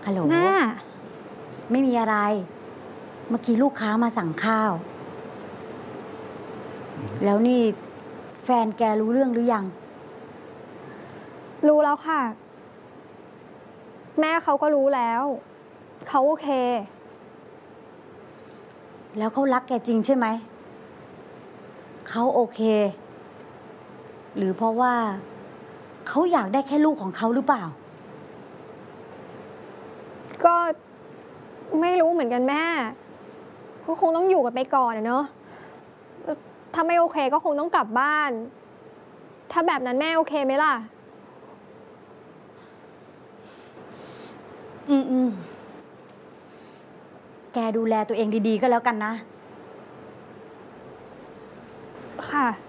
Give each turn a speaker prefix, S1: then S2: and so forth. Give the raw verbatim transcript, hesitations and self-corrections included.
S1: ฮัลโหล
S2: แม่
S1: ไม่มีอะไร เมื่อกี้ลูกค้ามาสั่งข้าว แล้วนี่แฟนแกรู้เรื่องหรือยัง
S2: รู้แล้วค่ะ แม่เขาก็รู้แล้ว เขาโอเค
S1: แล้วเขารักแกจริงใช่ไหม เขาโอเค หรือเพราะว่า เขาอยากได้แค่ลูกของเขาหรือเปล่า
S2: ก็ไม่รู้เหมือนกันแม่ก็คงต้องอยู่กันไปก่อนอะเนอะถ้าไม่โอเคก็คงต้องกลับบ้าน ถ้าแบบนั้นแม่โอเคไหมล่ะ
S1: อืมอืมแกดูแลตัวเองดีๆก็แล้วกันนะ
S2: ค่ะ